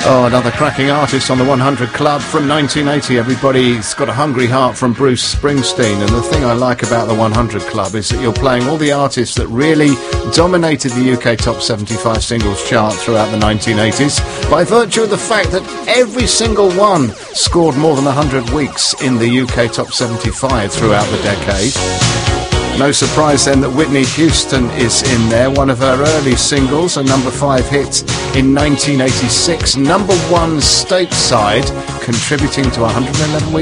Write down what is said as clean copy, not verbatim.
Oh, another cracking artist on the 100 Club from 1980. Everybody's got a hungry heart from Bruce Springsteen. And the thing I like about the 100 Club is that you're playing all the artists that really dominated the UK Top 75 singles chart throughout the 1980s by virtue of the fact that every single one scored more than 100 weeks in the UK Top 75 throughout the decade. No surprise then that Whitney Houston is in there, one of her early singles, a number 5 hit in 1986, number 1 stateside, contributing to 111 weeks.